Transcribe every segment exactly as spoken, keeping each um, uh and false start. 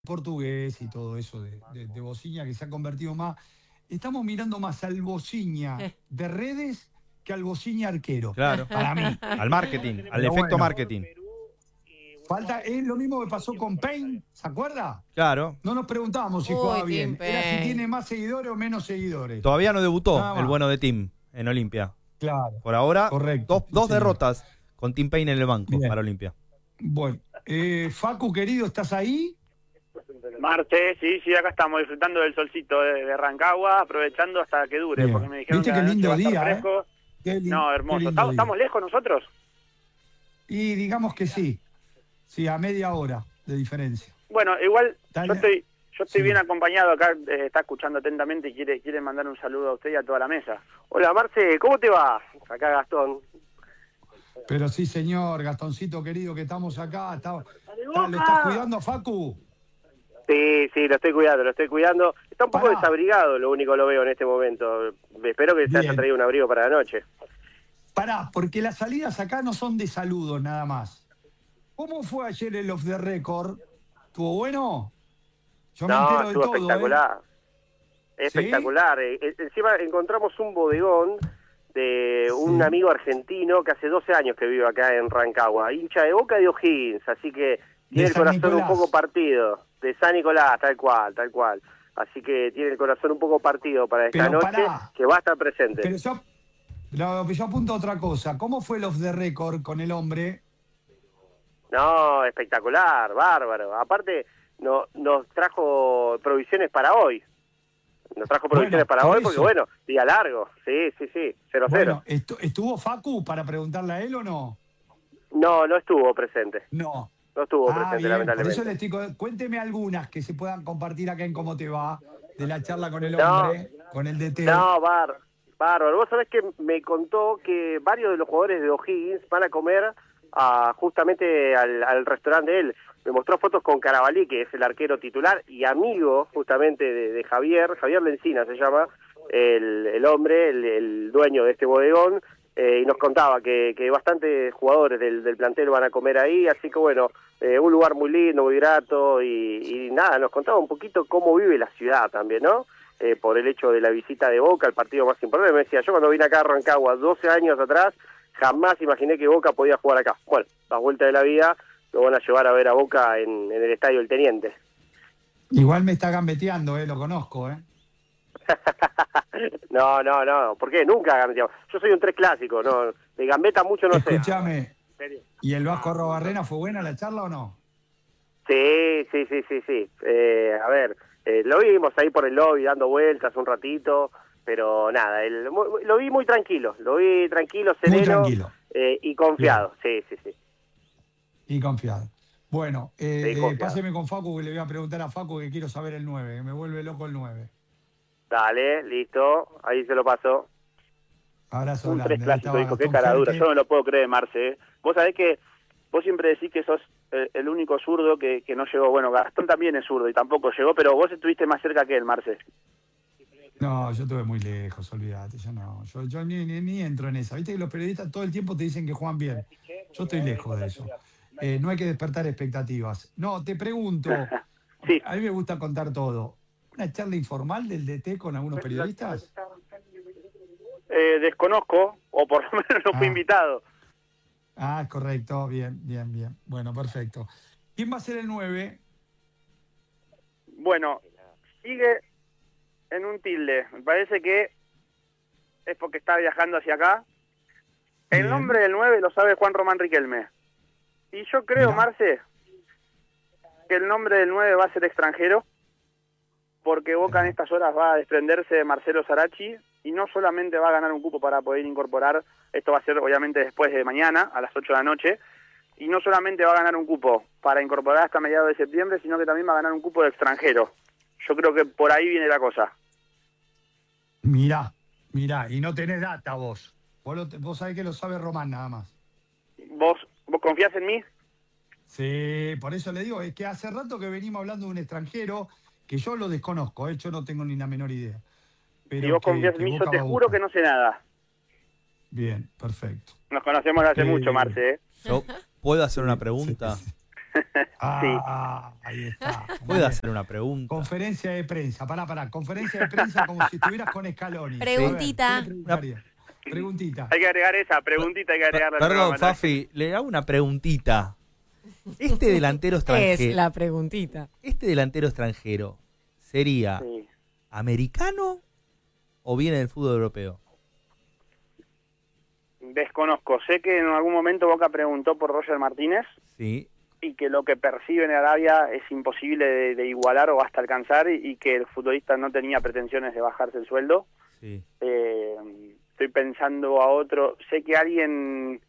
portugués y todo eso de, de, de Bociña que se ha convertido más. Estamos mirando más al Bociña de redes que al Bociña arquero. Claro. Para mí. Al marketing, al Pero efecto bueno, marketing. falta, es lo mismo que pasó con Payne, ¿se acuerda? Claro. No nos preguntábamos si Uy, jugaba Tim bien, era si tiene Payne. más seguidores o menos seguidores. Todavía no debutó Nada el más. bueno de Tim en Olimpia. Claro. Por ahora, Correcto. dos, Sí, dos señor. derrotas con Tim Payne en el banco Bien. para Olimpia. Bueno, eh, Facu, querido, ¿estás ahí? Marte, sí, sí, acá estamos disfrutando del solcito de, de Rancagua, aprovechando hasta que dure, Bien. porque me dijeron ¿Viste que qué a la noche lindo va a estar día, eh? fresco. Qué, li No, qué hermoso. lindo ¿Estamos, día. ¿Estamos lejos nosotros? Y digamos que sí. Sí, a media hora de diferencia. Bueno, igual Dale. yo estoy yo estoy Sí. bien acompañado acá, eh, está escuchando atentamente y quiere quiere mandar un saludo a usted y a toda la mesa. Hola, Marce, ¿cómo te va? Acá Gastón. Pero sí, señor, Gastoncito querido, que estamos acá. Está, está- ¿Lo estás cuidando a Facu? Sí, sí, lo estoy cuidando, lo estoy cuidando. Está un poco Pará. desabrigado, lo único lo veo en este momento. Espero que se haya Bien. traído un abrigo para la noche. Pará, porque las salidas acá no son de saludos nada más. ¿Cómo fue ayer el off the record? ¿Estuvo bueno? Yo me No, entero de estuvo todo, ¿eh? espectacular. ¿Sí? Espectacular. Eh, eh, Encima encontramos un bodegón de un Sí. amigo argentino que hace doce años que vive acá en Rancagua, hincha de Boca y de O'Higgins, así que tiene el San corazón Nicolás. un poco partido. De San Nicolás, tal cual, tal cual. Así que tiene el corazón un poco partido para esta Pero noche, pará. que va a estar presente. Pero yo, lo que yo apunto a otra cosa. ¿Cómo fue el off the record con el hombre? No, espectacular, bárbaro. Aparte, no, nos trajo provisiones para hoy. Nos trajo provisiones Bueno, para por hoy porque, eso. bueno, día largo. Sí, sí, sí, cero cero. Bueno, ¿estu- ¿estuvo Facu para preguntarle a él o no? No, no estuvo presente. No. No estuvo Ah, presente, bien, por eso lamentablemente. le estoy... co- Cuénteme algunas que se puedan compartir acá en Cómo Te Va, de la charla con el No, hombre, con el D T. no, bar, bárbaro. Vos sabés que me contó que varios de los jugadores de O'Higgins van a comer a, justamente al, al restaurante de él. Me mostró fotos con Carabalí, que es el arquero titular y amigo justamente de, de Javier, Javier Lencina se llama, el, el hombre, el, el dueño de este bodegón, eh, y nos contaba que, que bastantes jugadores del, del plantel van a comer ahí, así que bueno, eh, un lugar muy lindo, muy grato, y, y nada, nos contaba un poquito cómo vive la ciudad también, ¿no? Eh, por el hecho de la visita de Boca, el partido más importante. Me decía, yo cuando vine acá a Rancagua doce años atrás, jamás imaginé que Boca podía jugar acá. Bueno, la vuelta de la vida lo van a llevar a ver a Boca en, en el Estadio El Teniente. Igual me está gambeteando, eh, lo conozco, ¿eh? No, no, no, ¿por qué? Nunca gambeteamos. Yo soy un tres clásico, no, de gambeta mucho no sé. Escúchame, ¿y el Vasco Arrobarrena fue buena la charla o no? Sí, sí, sí, sí, sí. Eh, a ver, eh, lo vimos ahí por el lobby dando vueltas un ratito, pero nada, el, lo vi muy tranquilo, lo vi tranquilo, sereno. Muy tranquilo. Eh, y confiado, bien. sí, sí, sí. Y confiado. Bueno, eh, Sí, eh, confiado. páseme con Facu, que le voy a preguntar a Facu que quiero saber el nueve, que me vuelve loco el nueve. Dale, listo, ahí se lo paso. Abrazo Un grande. tres Ahí clásico, estaba dijo, qué Gastón cara dura. Jerque. Yo no lo puedo creer, Marce. ¿eh? Vos sabés que vos siempre decís que sos el, el único zurdo que, que no llegó. Bueno, Gastón también es zurdo y tampoco llegó, pero vos estuviste más cerca que él, Marce. No, yo estuve muy lejos, olvídate, yo no, yo, yo ni, ni, ni entro en esa. Viste que los periodistas todo el tiempo te dicen que juegan bien. Yo estoy lejos de eso. Eh, no hay que despertar expectativas. No, te pregunto, Sí. a mí me gusta contar todo. ¿Una charla informal del D T con algunos periodistas? Eh, desconozco, o por lo menos no fui Ah. invitado. Ah, correcto, bien, bien, bien. Bueno, perfecto. ¿Quién va a ser el nueve? Bueno, sigue en un tilde. Me parece que es porque está viajando hacia acá. El Bien. nombre del nueve lo sabe Juan Román Riquelme. Y yo creo, Mirá. Marce, que el nombre del nueve va a ser extranjero, porque Boca Mirá. en estas horas va a desprenderse de Marcelo Sarachi y no solamente va a ganar un cupo para poder incorporar, esto va a ser obviamente después de mañana, a las ocho de la noche, y no solamente va a ganar un cupo para incorporar hasta mediados de septiembre, sino que también va a ganar un cupo de extranjero. Yo creo que por ahí viene la cosa. Mirá, mirá, y no tenés data vos. Vos, lo, vos sabés que lo sabe Román nada más. ¿Vos, vos confías en mí? Sí, por eso le digo, es que hace rato que venimos hablando de un extranjero que yo lo desconozco, ¿eh? Yo no tengo ni la menor idea. Pero Si vos que, confías que en mí, yo Boca te va a juro buscar. que no sé nada. Bien, perfecto. Nos conocemos de hace Eh, mucho, Marce, ¿eh? Yo puedo hacer una sí, pregunta. sí, sí. Ah, ahí está. ¿Puedo hacer una pregunta? Conferencia de prensa, pará, pará. Conferencia de prensa como si estuvieras con Scaloni. Preguntita. A ver, ¿qué le preguntaría? Preguntita. Hay que agregar esa preguntita, hay que agregarla. al Perdón, programa, ¿no? Fafi, le hago una preguntita. Este delantero Es extranjero, la preguntita. este delantero extranjero sería Sí. americano o viene del fútbol europeo? Desconozco. Sé que en algún momento Boca preguntó por Roger Martínez Sí. y que lo que percibe en Arabia es imposible de, de igualar o hasta alcanzar y, y que el futbolista no tenía pretensiones de bajarse el sueldo. Sí. Eh, estoy pensando a otro. Sé que alguien...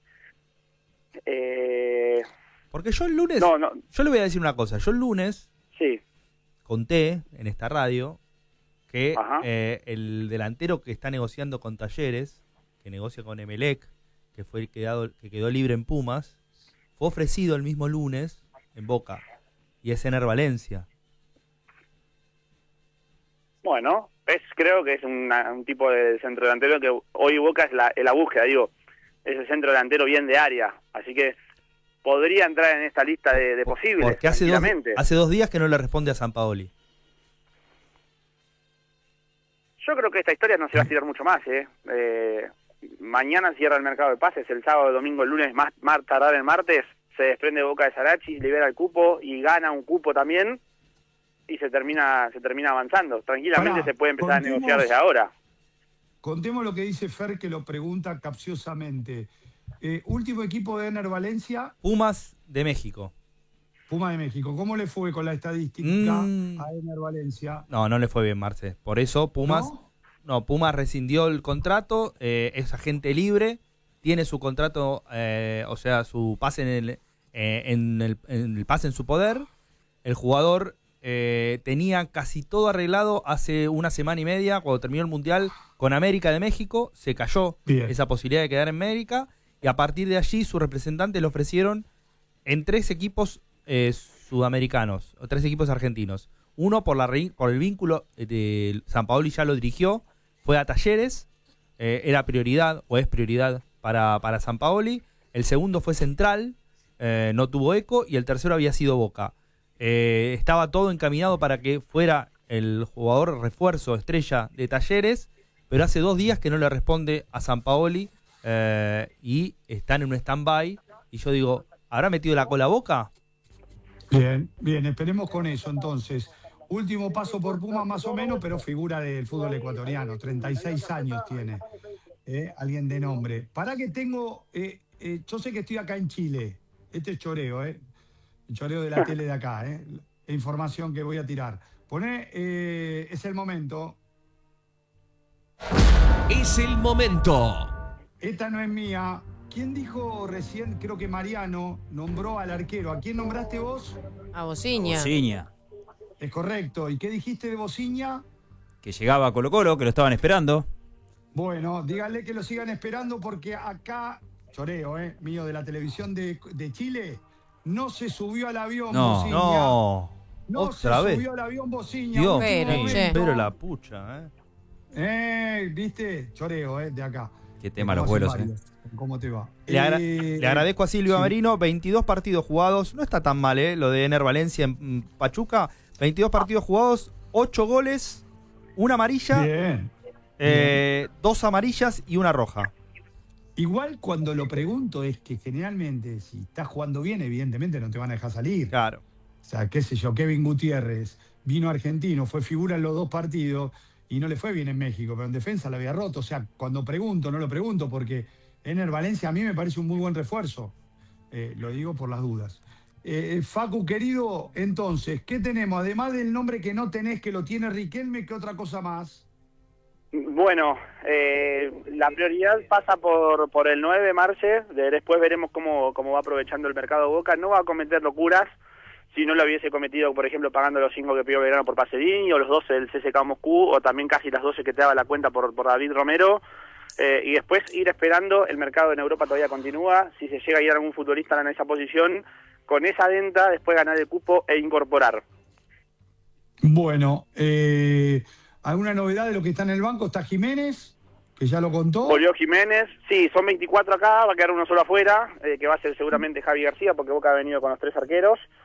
Eh, Porque yo el lunes, no, no, yo le voy a decir una cosa. Yo el lunes sí. conté en esta radio que Ajá. eh, el delantero que está negociando con Talleres, que negocia con Emelec, que fue el quedado, que quedó libre en Pumas, fue ofrecido el mismo lunes en Boca, y es Ener Valencia. Bueno, es, creo que es una- un tipo de centro delantero que hoy Boca es la, es la búsqueda, digo, es el centro delantero bien de área, así que podría entrar en esta lista de, de posibles, Porque hace dos, tranquilamente. hace dos días que no le responde a Sampaoli. Yo creo que esta historia no se va a estirar mucho más, ¿eh? Eh, mañana cierra el mercado de pases, el sábado, el domingo, el lunes, más, más tardar el martes, se desprende Boca de Sarachi, libera el cupo y gana un cupo también y se termina se termina avanzando. Tranquilamente Pará, se puede empezar contemos- a negociar desde ahora. Contemos lo que dice Fer, que lo pregunta capciosamente. Eh, último equipo de Ener Valencia, Pumas de México. Puma de México. ¿Cómo le fue con la estadística Mm. a Ener Valencia? No, no le fue bien, Marce. Por eso Pumas, ¿No? no, Pumas rescindió el contrato, eh, es agente libre, tiene su contrato, eh, o sea, su pase en el, eh, en el, en el pase en su poder. El jugador eh, tenía casi todo arreglado hace una semana y media, cuando terminó el Mundial con América de México, se cayó Bien. esa posibilidad de quedar en América, y a partir de allí sus representantes le ofrecieron en tres equipos eh, sudamericanos, o tres equipos argentinos. Uno por, la, re- por el vínculo de Sampaoli, ya lo dirigió, fue a Talleres, eh, era prioridad o es prioridad para, para Sampaoli. El segundo fue Central, eh, no tuvo eco, y el tercero había sido Boca. Eh, estaba todo encaminado para que fuera el jugador refuerzo estrella de Talleres, pero hace dos días que no le responde a Sampaoli eh, y están en un stand-by. Y yo digo, ¿habrá metido la cola a Boca? Bien, bien, esperemos con eso entonces. Último paso por Puma más o menos, pero figura del fútbol ecuatoriano, treinta y seis años tiene. Eh, alguien de nombre. Para que tengo, eh, eh, yo sé que estoy acá en Chile, este es choreo, eh, el choreo de la tele de acá, eh, la información que voy a tirar. Poné, eh, es el momento, Es el momento. esta no es mía. ¿Quién dijo recién, creo que Mariano, nombró al arquero? ¿A quién nombraste vos? A Bociña. Bociña, Es correcto. ¿Y qué dijiste de Bociña? que llegaba a Colo Colo, que lo estaban esperando. Bueno, díganle que lo sigan esperando porque acá, choreo, eh, mío de la televisión de, de Chile, no se subió al avión No. Bociña. No, No otra se vez. subió al avión Bociña. Dios, último Pero, momento. che. pero la pucha, ¿eh? Eh, ¿viste? Choreo, eh, de acá. Qué tema Como los vuelos, hacen eh. varios. ¿Cómo te va? Le, agra- Eh, le agradezco a Silvio sí. Marino, veintidós partidos jugados, no está tan mal, ¿eh? Lo de Ener Valencia en mm, Pachuca, veintidós partidos jugados, ocho goles, una amarilla, Bien. eh, dos amarillas y una roja. Igual cuando lo pregunto es que generalmente si estás jugando bien, evidentemente no te van a dejar salir. Claro. O sea, qué sé yo, Kevin Gutiérrez vino argentino, fue figura en los dos partidos y no le fue bien en México, pero en defensa la había roto. O sea, cuando pregunto, no lo pregunto porque Ener Valencia a mí me parece un muy buen refuerzo. Eh, lo digo por las dudas. Eh, Facu, querido, entonces, ¿qué tenemos? Además del nombre que no tenés, que lo tiene Riquelme, ¿qué otra cosa más? Bueno, eh, la prioridad pasa por por el nueve, Marce. De- después veremos cómo, cómo va aprovechando el mercado Boca. No va a cometer locuras si no lo hubiese cometido, por ejemplo, pagando los cinco que pidió Belgrano por Pacerini, o los doce del C S K A Moscú, o también casi las doce que te daba la cuenta por, por David Romero. Eh, y después ir esperando, el mercado en Europa todavía continúa. Si se llega a ir algún futbolista en esa posición, con esa venta, después ganar el cupo e incorporar. Bueno, eh, ¿alguna novedad de lo que está en el banco? Está Jiménez, que ya lo contó. Volvió Jiménez, sí, son veinticuatro acá, va a quedar uno solo afuera, eh, que va a ser seguramente Javi García, porque Boca ha venido con los tres arqueros.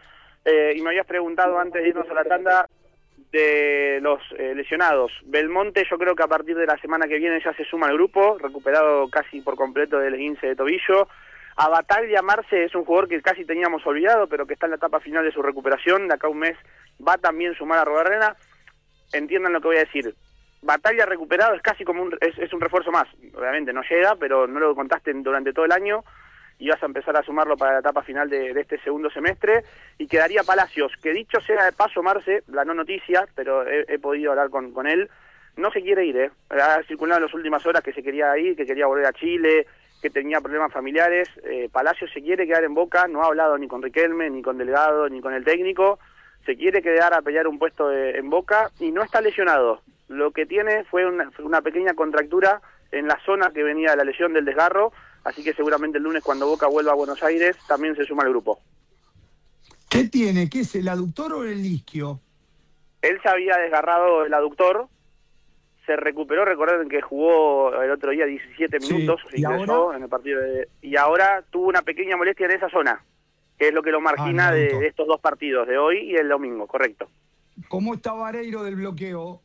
Eh, y me habías preguntado antes de irnos a la tanda de los eh, lesionados. Belmonte yo creo que a partir de la semana que viene ya se suma al grupo, recuperado casi por completo del esguince de tobillo. A Bataglia Marce es un jugador que casi teníamos olvidado, pero que está en la etapa final de su recuperación. De acá a un mes va también sumar a Robarrena. Entiendan lo que voy a decir. Bataglia recuperado es casi como un, es, es un refuerzo más. Obviamente no llega, pero no lo contaste durante todo el año y vas a empezar a sumarlo para la etapa final de, de este segundo semestre. Y quedaría Palacios, que dicho sea de paso, Marce, la no noticia, pero he, he podido hablar con, con él, no se quiere ir, ¿eh? Ha circulado en las últimas horas que se quería ir, que quería volver a Chile, que tenía problemas familiares. eh, Palacios se quiere quedar en Boca, no ha hablado ni con Riquelme, ni con Delgado, ni con el técnico, se quiere quedar a pelear un puesto de, en Boca y no está lesionado. Lo que tiene fue una, una pequeña contractura en la zona que venía de la lesión del desgarro, así que seguramente el lunes cuando Boca vuelva a Buenos Aires también se suma al grupo. ¿Qué tiene? ¿Qué es, el aductor o el isquio? Él se había desgarrado el aductor, se recuperó, recuerden que jugó el otro día diecisiete minutos, Sí. se ¿Y ingresó ahora? en el partido de, y ahora tuvo una pequeña molestia en esa zona, que es lo que lo margina Ah, de, aductor. de estos dos partidos, de hoy y el domingo, correcto. ¿Cómo está Vareiro del bloqueo?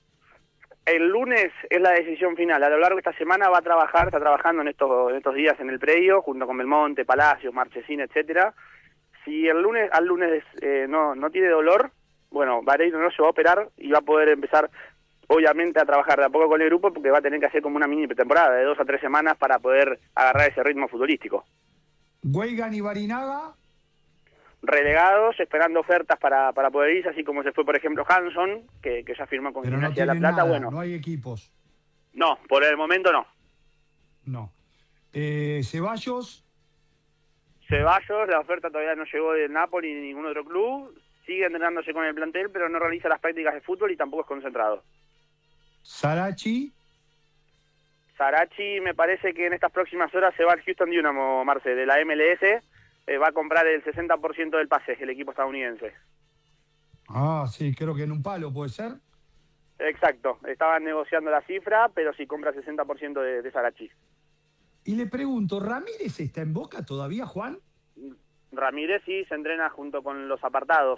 El lunes es la decisión final. A lo largo de esta semana va a trabajar, está trabajando en estos, en estos días en el predio, junto con Belmonte, Palacios, Marchesín, etcétera. Si el lunes al lunes eh, no, no tiene dolor, bueno, Vareiro no se va a operar y va a poder empezar, obviamente, a trabajar de a poco con el grupo, porque va a tener que hacer como una mini pretemporada de dos a tres semanas para poder agarrar ese ritmo futbolístico. Weigan y Barinaga. Relegados, esperando ofertas para, para poder irse, así como se fue, por ejemplo, Hanson, que, que ya firmó con Pero no Gimnasia de La tienen Plata. nada, Bueno, no hay equipos. no, por el momento no. No. Eh, Ceballos. Ceballos, la oferta todavía no llegó del Napoli ni ningún otro club, sigue entrenándose con el plantel, pero no realiza las prácticas de fútbol y tampoco es concentrado. Sarachi. Sarachi me parece que en estas próximas horas se va al Houston Dynamo, Marce, de la M L S, eh, va a comprar el sesenta por ciento del pase, el equipo estadounidense. Ah, sí, creo que en un palo puede ser. Exacto, estaban negociando la cifra, pero sí compra el sesenta por ciento de, de Sarachi. Y le pregunto, ¿Ramírez está en Boca todavía, Juan? Ramírez sí se entrena junto con los apartados.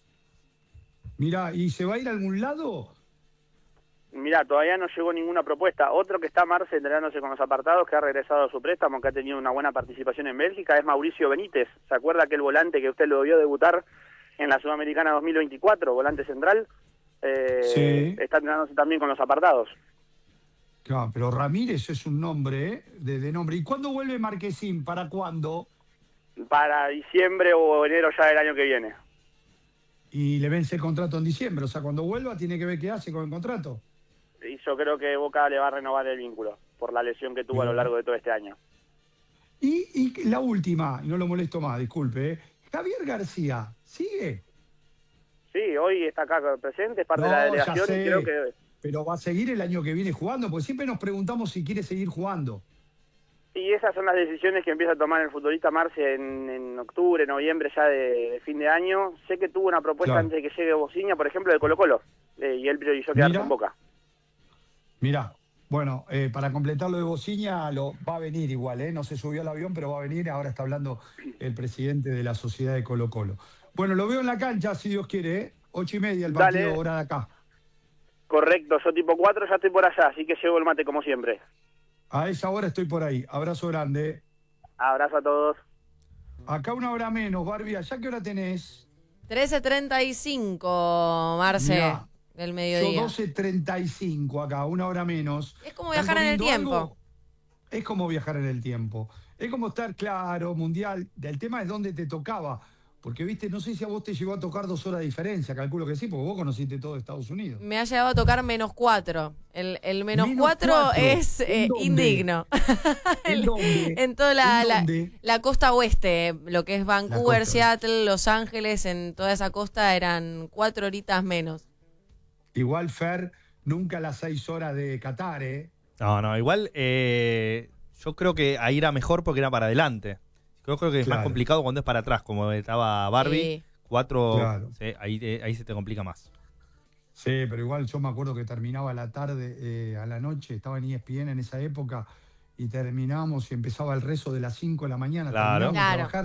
Mirá, ¿y se va a ir a algún lado? Mirá, todavía no llegó ninguna propuesta. Otro que está, Marce, entrenándose con los apartados, que ha regresado a su préstamo, que ha tenido una buena participación en Bélgica, es Mauricio Benítez. ¿Se acuerda aquel volante que usted lo vio debutar en la Sudamericana dos mil veinticuatro, volante central? Eh, Sí. Está entrenándose también con los apartados. Claro, pero Ramírez es un nombre, ¿eh? De, de nombre. ¿Y cuándo vuelve Marquesín? ¿Para cuándo? Para diciembre o enero ya del año que viene. Y le vence el contrato en diciembre. O sea, cuando vuelva tiene que ver qué hace con el contrato. Y yo creo que Boca le va a renovar el vínculo por la lesión que tuvo Bien. a lo largo de todo este año. Y, y la última, y no lo molesto más, disculpe, ¿eh? Javier García, ¿sigue? Sí, hoy está acá presente, es parte No, de la ya delegación sé. y creo que... Pero va a seguir el año que viene jugando, porque siempre nos preguntamos si quiere seguir jugando. Y esas son las decisiones que empieza a tomar el futbolista Marce en, en octubre, noviembre ya de, de fin de año. Sé que tuvo una propuesta Claro. antes de que llegue Bociña, por ejemplo, de Colo Colo, eh, y él priorizó quedarse Mira. en Boca. Mirá, bueno, eh, para completar lo de Bociña, lo, va a venir igual, ¿eh? No se subió al avión, pero va a venir. Ahora está hablando el presidente de la sociedad de Colo Colo. Bueno, lo veo en la cancha, si Dios quiere, ¿eh? Ocho y media el partido, Dale. hora de acá. Correcto, yo tipo cuatro ya estoy por allá, así que llevo el mate como siempre. A esa hora estoy por ahí. Abrazo grande. Abrazo a todos. Acá una hora menos, Barbie. ¿Allá qué hora tenés? trece treinta y cinco, Marce, Mirá, del Yo mediodía. doce treinta y cinco acá, una hora menos. Es como ¿Están viajar en el comiendo tiempo. algo? Es como viajar en el tiempo. Es como estar claro, mundial. El tema es dónde te tocaba. Porque, viste, no sé si a vos te llegó a tocar dos horas de diferencia. Calculo que sí, porque vos conociste todo Estados Unidos. Me ha llegado a tocar menos cuatro. El, el menos, Menos cuatro, cuatro. es ¿En eh, dónde? indigno. ¿En El- dónde? En toda la, ¿En la, dónde? la costa oeste, lo que es Vancouver, costa Seattle, Los Ángeles, en toda esa costa eran cuatro horitas menos. Igual, Fer, nunca las seis horas de Qatar, ¿eh? No, no, igual eh, yo creo que ahí era mejor porque era para adelante. Yo creo que es más Claro. complicado cuando es para atrás, como estaba Barbie. Sí. Cuatro, Claro. sí, ahí, te- ahí se te complica más. Sí, pero igual yo me acuerdo que terminaba a la tarde, eh, a la noche, estaba en E S P N en esa época, y terminábamos y empezaba el rezo de las cinco de la mañana. Claro. Terminábamos de Claro. trabajar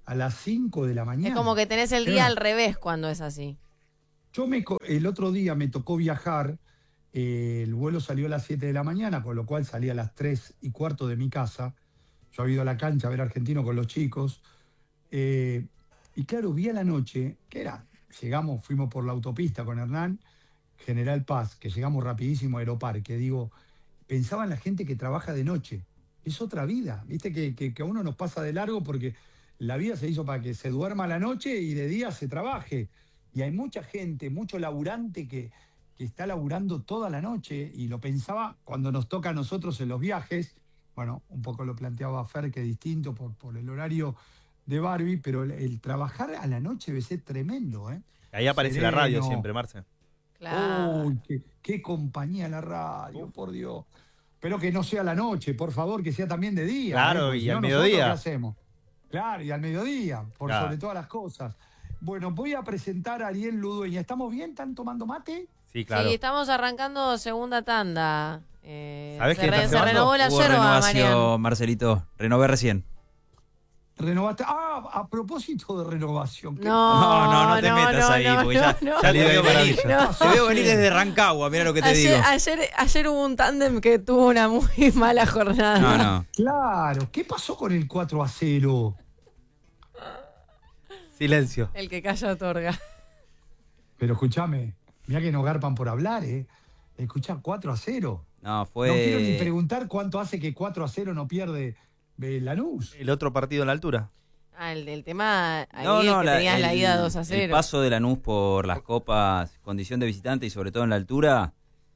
a las cinco de la mañana. Es como que tenés el día Era- al revés cuando es así. Yo me, co- el otro día me tocó viajar, eh, el vuelo salió a las siete de la mañana, con lo cual salí a las tres y cuarto de mi casa. Yo había ido a la cancha a ver Argentino con los chicos. eh, y claro, vi a la noche, que era, llegamos, fuimos por la autopista con Hernán, General Paz, que llegamos rapidísimo a Aeroparque. Digo, pensaba en la gente que trabaja de noche. Es otra vida, viste que, que, que a uno nos pasa de largo porque la vida se hizo para que se duerma a la noche y de día se trabaje. Y hay mucha gente, mucho laburante que, que está laburando toda la noche y lo pensaba cuando nos toca a nosotros en los viajes. Bueno, un poco lo planteaba Fer, que es distinto por, por el horario de Barbie, pero el, el trabajar a la noche debe ser tremendo, ¿eh? Ahí aparece la radio Sereno. siempre, Marce. Claro. Uy, qué, qué compañía la radio, por Dios. Pero que no sea la noche, por favor, que sea también de día. Claro, ¿eh? Porque y si al no, nosotros, mediodía. ¿qué hacemos? Claro, y al mediodía, por Claro. sobre todas las cosas. Bueno, voy a presentar a Ariel Ludueña. ¿Estamos bien? ¿Están tomando mate? Sí, claro. Sí, estamos arrancando segunda tanda. Eh, ¿Sabés se, quién re- está se cebando? renovó la Hubo yerba, Marian. renovación, Marcelito. Renové recién. ¿Renovaste? Ah, a propósito de renovación. ¿qué No, No, no, no te no, metas no, ahí, no, porque ya, no, ya no. te veo venir. No. Te veo venir desde Rancagua, mira lo que te Ayer, digo. ayer, ayer hubo un tándem que tuvo una muy mala jornada. No, no. Claro, ¿qué pasó con el cuatro a cero? Silencio. El que calla otorga. Pero escúchame, mira que no garpan por hablar, ¿eh? Escuchá, cuatro a cero. No, No quiero ni fue. preguntar cuánto hace que cuatro a cero no pierde eh, Lanús. El otro partido en la altura. Ah, el del tema ahí No, el no, que la, tenías la el- ida dos a el cero. paso de Lanús por las copas, condición de visitante y sobre todo en la altura,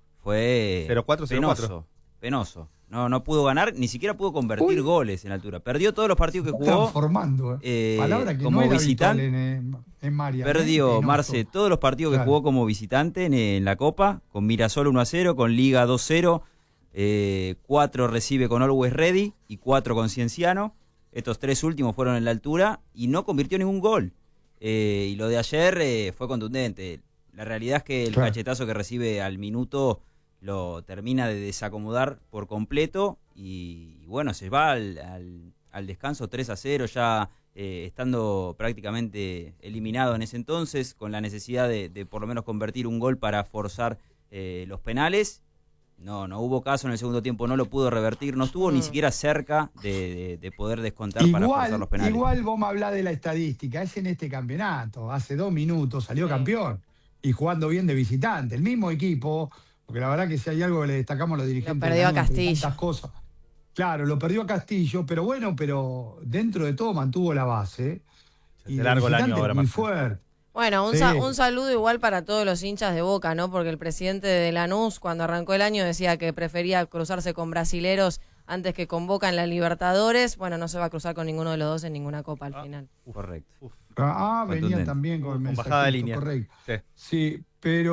fue cero cuatro, cero cuatro. penoso. Penoso. No, no pudo ganar, ni siquiera pudo convertir Uy. goles en la altura. Perdió todos los partidos que Está jugó. transformando, ¿eh? eh, Palabra que como no era visitante. habitual en, eh, en María. ¿eh? Perdió, Penoso. Marce, todos los partidos que Claro. jugó como visitante en, en la Copa, con Mirasol uno a cero, con Liga dos cero, eh, cuatro recibe con Always Ready y cuatro con Cienciano. Estos tres últimos fueron en la altura y no convirtió ningún gol. Eh, y lo de ayer eh, fue contundente. La realidad es que el Claro. cachetazo que recibe al minuto lo termina de desacomodar por completo y, y bueno, se va al, al, al descanso tres a cero ya eh, estando prácticamente eliminado en ese entonces, con la necesidad de, de por lo menos convertir un gol para forzar eh, los penales. No, no hubo caso en el segundo tiempo, no lo pudo revertir, no estuvo Mm. ni siquiera cerca de, de- de poder descontar para forzar Igual, los penales. igual vos me hablás de la estadística, es en este campeonato. Hace dos minutos salió Sí. campeón y jugando bien de visitante. El mismo equipo, porque la verdad que si hay algo que le destacamos a los dirigentes. perdió de a Lanús, entre Castillo. tantas cosas. Claro, lo perdió a Castillo, pero bueno, pero dentro de todo mantuvo la base. Se Y hace de largo el año visitante ahora, muy Marcelo. fuerte. Bueno, un, Sí. sa- un saludo igual para todos los hinchas de Boca, ¿no? Porque el presidente de Lanús, cuando arrancó el año, decía que prefería cruzarse con brasileros antes que con Boca en la Libertadores. Bueno, no se va a cruzar con ninguno de los dos en ninguna copa al Ah. final. Correcto. Uf. Ah, venía Contundente. también con, Con mensajito, bajada de línea. Correcto. Sí. Sí,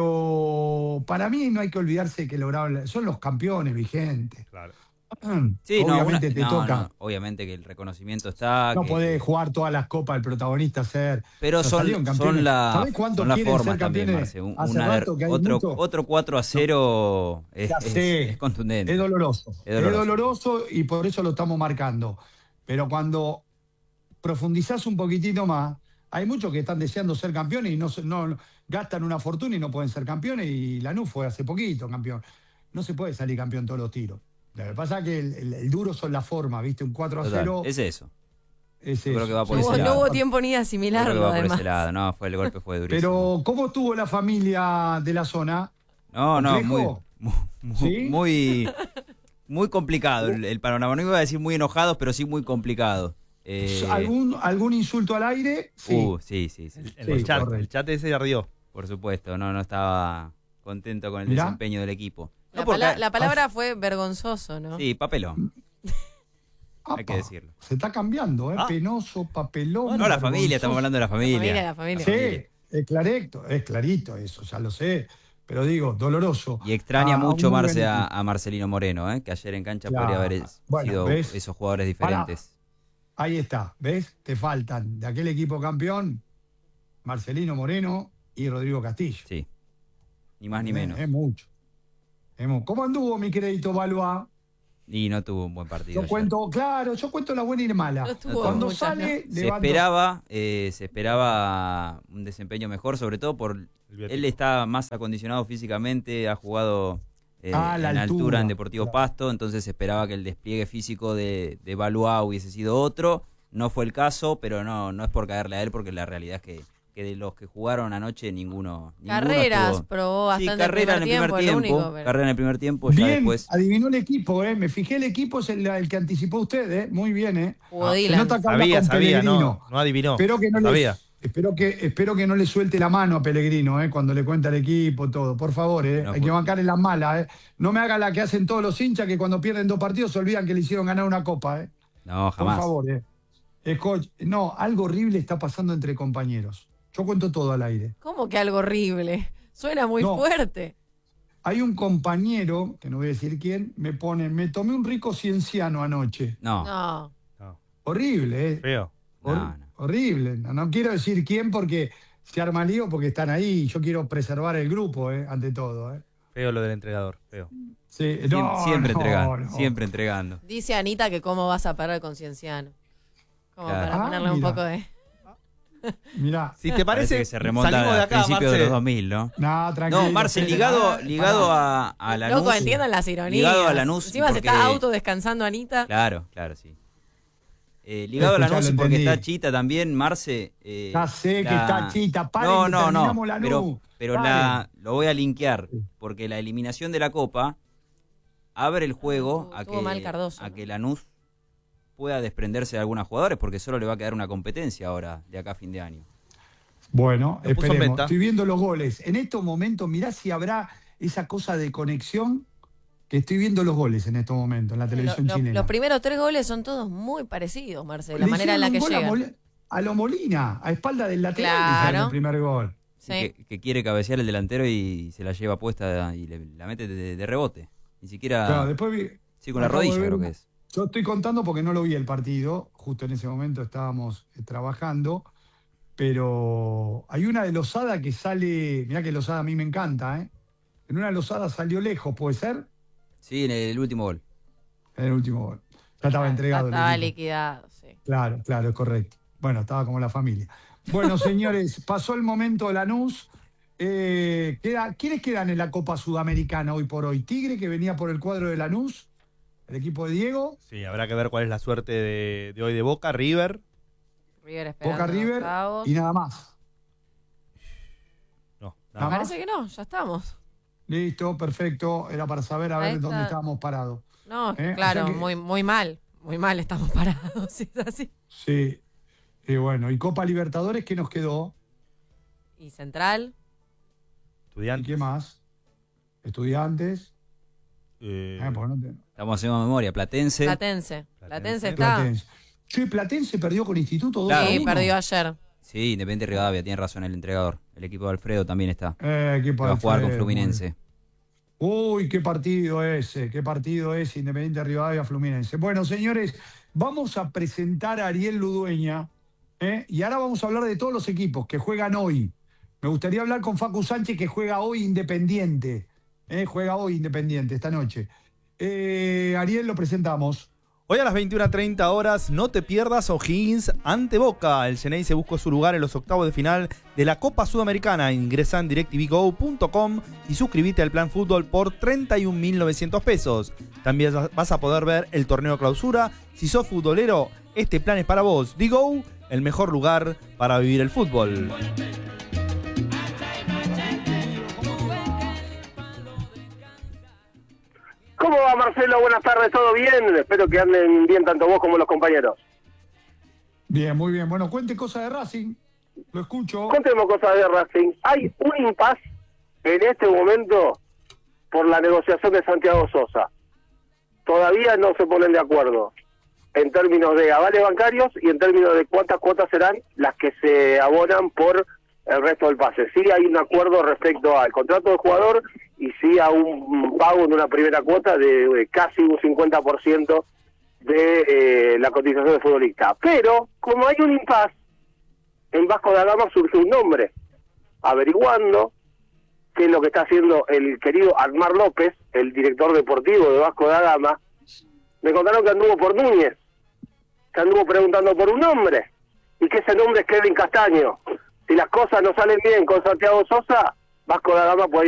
pero para mí no hay que olvidarse que lograron, son los campeones vigentes. Claro. Sí, no, Obviamente una- te no, toca. no, obviamente que el reconocimiento está. No que- podés jugar todas las copas, el protagonista ser. Pero Pero son, salieron son, campeones. la, ¿Sabés cuántos son las quieren formas ser también, campeones? Marce. Un- Hace una rato que hay otro, mucho. otro cuatro a cero es, Ya es- sé. es contundente. Es doloroso. Es Es doloroso. doloroso y por eso lo estamos marcando. Pero cuando profundizás un poquitito más, hay muchos que están deseando ser campeones y no, se- no gastan una fortuna y no pueden ser campeones. Y Lanús fue hace poquito campeón. No se puede salir campeón todos los tiros. Lo que pasa es que el, el- el duro son las formas, ¿viste? Un cuatro a Total, cero. es eso. es yo creo eso. que va por No ese hubo, no lado. hubo tiempo ni de Yo creo que asimilarlo, va por además. ese lado. No, fue, el golpe fue durísimo. Pero, ¿cómo estuvo la familia de la zona? no, no, muy, ¿complejo? muy, ¿Sí? muy, muy complicado el, el panorama. No iba a decir muy enojados, pero sí muy complicado. Eh, ¿Algún, ¿Algún insulto al aire? Sí. uh, sí, sí, sí. En Sí, el chat, correcto. el chat ese ardió. Por supuesto, no, no estaba contento con el Mirá. desempeño del equipo. La, No porque- pala- la palabra fue vergonzoso, ¿no? Sí, papelón, hay Apa, que decirlo. Se está cambiando, ¿eh? Ah. Penoso, papelón. No, la familia, estamos vergonzoso. hablando de la La familia. familia, la familia. Sí, es clarito, es clarito eso, ya lo sé. Pero digo, doloroso. Y extraña A- a mucho un muy Marce buen a, equipo. a Marcelino Moreno, ¿eh? Que ayer en cancha Claro. podría haber es- Bueno, sido ¿ves? esos jugadores Pará. diferentes. Ahí está, ¿ves? Te faltan de aquel equipo campeón, Marcelino Moreno y Rodrigo Castillo. Sí, ni más ni menos. Es, es mucho. Es mu- ¿Cómo anduvo mi crédito Balboa? Y no tuvo un buen partido. Yo cuento, claro, yo cuento la buena y la mala. No tuvo Cuando muchas, sale, ¿no? Se levanta- esperaba, eh, se esperaba un desempeño mejor, sobre todo por él está más acondicionado físicamente, ha jugado eh, Ah, la en altura. altura. en Deportivo Claro. Pasto, entonces se esperaba que el despliegue físico de, de Balua hubiese sido otro. No fue el caso, pero no, no es por caerle a él, porque la realidad es que, que de los que jugaron anoche ninguno. ninguno Carreras estuvo- probó bastante Sí, carrera en el primer tiempo, el tiempo. único, pero- Carrera en el primer tiempo, ya Bien, después. adivinó el equipo, ¿eh? Me fijé, el equipo es el, el que anticipó usted, ¿eh? Muy bien, ¿eh? Jugó Se Dylan. nota que habla Sabía, con sabía, Pellegrino. no, no adivinó. Espero que no le, Sabía. espero que, espero que no le suelte la mano a Pellegrino, ¿eh? Cuando le cuenta el equipo, todo. Por favor, ¿eh? No, Hay por- que bancar en las malas, ¿eh? No me haga la que hacen todos los hinchas que cuando pierden dos partidos se olvidan que le hicieron ganar una copa, ¿eh? No, Por jamás. favor, ¿eh? Escoch- no, algo horrible está pasando entre compañeros. Yo cuento todo al aire. ¿Cómo que algo horrible? Suena muy No. fuerte. Hay un compañero, que no voy a decir quién, me pone, me tomé un rico cienciano anoche. No, No. Horrible, ¿eh? Feo. Hor- No, no. Horrible. No, no quiero decir quién porque se arma lío porque están ahí. Yo quiero preservar el grupo, ¿eh? Ante todo, ¿eh? Feo lo del entregador. Feo. Sí, Siem- no, siempre no, entregando, no. siempre entregando. Dice Anita que cómo vas a parar con Cienciano. Como Claro. para Ah, ponerle un mira. poco de... Mirá. Si te Parece parece, que se remonta salimos de a acá, principios de Marce. los dos mil, ¿no? No, tranquilo. No, Marce, sí, ligado, ah, ligado pará. a, a Lanús. Loco, entiendan las ironías. Ligado a Lanús. Encima se porque- está autodescansando Anita. Claro, claro, sí. Eh, ligado a Escuchá, Lanús lo y porque entendí. está Chita también, Marce. eh, Ya sé que la- está Chita, paren No, que no, no. terminamos Lanús. Pero, pero Paren. la, lo voy a linkear. Porque la eliminación de la Copa abre el juego Estuvo- a estuvo que, mal Cardoso, a ¿no? que Lanús pueda desprenderse de algunos jugadores, porque solo le va a quedar una competencia ahora, de acá a fin de año. Bueno, Lo puso en esperemos. venta. Estoy viendo los goles. En estos momentos, mirá si habrá esa cosa de conexión que estoy viendo los goles en estos momentos en la Lo- televisión lo- chilena. los primeros tres goles son todos muy parecidos, Marcelo. La Le manera en la que hicieron un gol llegan. a, Mol- a lo Molina, a espalda del lateral, Claro. le hicieron el primer gol. Sí. Que, que quiere cabecear el delantero y se la lleva puesta y le- la mete de, de rebote. Ni siquiera. Claro, después vi- sí, con la acabo de rodilla ver creo una- que es. Yo estoy contando porque no lo vi el partido, justo en ese momento estábamos eh, trabajando, pero hay una de Lozada que sale, mirá que Lozada a mí me encanta, ¿eh? En una Lozada salió lejos, ¿puede ser? Sí, en el último gol. En el último gol. Ya estaba Ya entregado. el Estaba equipo. liquidado, sí. Claro, claro, es correcto. Bueno, estaba como la familia. Bueno, señores, pasó el momento Lanús. Eh, queda, ¿Quiénes quedan en la Copa Sudamericana hoy por hoy? Tigre, que venía por el cuadro de Lanús, el equipo de Diego, Sí, habrá que ver cuál es la suerte de, de hoy de Boca, River. River esperando Boca River octavos. y nada más. No, Nada nada más. Parece que no, ya estamos. Listo, perfecto. Era para saber a Ahí ver está. dónde estábamos parados. No, Eh, o claro, sea que- muy, muy mal. Muy mal estamos parados. Si es así. Sí. Y bueno, y Copa Libertadores, ¿qué nos quedó? Y Central. ¿Y Estudiantes. qué más? Estudiantes. eh, Eh, porque no te- Estamos haciendo memoria. Platense. Platense. Platense. Platense está. Platense. Che, Platense perdió con Instituto dos Claro. a Sí, uno. perdió ayer. Sí, Independiente Rivadavia, tiene razón el entregador. El equipo de Alfredo también está. Eh, equipo Que va a de jugar con Alfredo, Fluminense. Uy, qué partido ese, qué partido es Independiente Rivadavia Fluminense. Bueno, señores, vamos a presentar a Ariel Ludueña, ¿eh? Y ahora vamos a hablar de todos los equipos que juegan hoy. Me gustaría hablar con Facu Sánchez, que juega hoy Independiente, ¿eh? Juega hoy Independiente esta noche. Eh, Ariel, lo presentamos. Hoy a las veintiuna treinta horas, no te pierdas O'Higgins ante Boca. El Xeneize buscó su lugar en los octavos de final de la Copa Sudamericana. Ingresa en directvgo punto com y suscríbete al Plan Fútbol por treinta y un mil novecientos pesos. También vas a poder ver el torneo clausura. Si sos futbolero, este plan es para vos. Digo, el mejor lugar para vivir el fútbol. ¿Cómo va, Marcelo? Buenas tardes, ¿todo bien? Espero que anden bien tanto vos como los compañeros. Bien, muy bien. Bueno, cuente cosas de Racing. Lo escucho. Contemos cosas de Racing. Hay un impasse en este momento por la negociación de Santiago Sosa. Todavía no se ponen de acuerdo en términos de avales bancarios y en términos de cuántas cuotas serán las que se abonan por el resto del pase. Sí hay un acuerdo respecto al contrato del jugador y sí a un pago en una primera cuota de eh, casi un cincuenta por ciento de eh, la cotización del futbolista. Pero, como hay un impasse, en Vasco da Gama surge un nombre, averiguando qué es lo que está haciendo el querido Admar López, el director deportivo de Vasco da Gama, me contaron que anduvo por Núñez, que anduvo preguntando por un nombre, y que ese nombre es Kevin Castaño. Si las cosas no salen bien con Santiago Sosa, Vasco da Gama puede